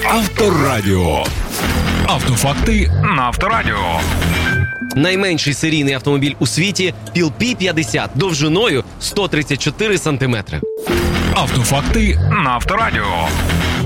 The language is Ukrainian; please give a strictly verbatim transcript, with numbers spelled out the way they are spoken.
Авторадіо. Автофакти на Авторадіо. Найменший серійний автомобіль у світі – Піл Пі п'ятдесят, довжиною сто тридцять чотири сантиметри. Автофакти на Авторадіо.